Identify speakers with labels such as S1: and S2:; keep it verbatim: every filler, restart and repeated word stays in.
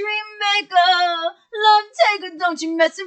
S1: dream maker, love taker, don't you mess around.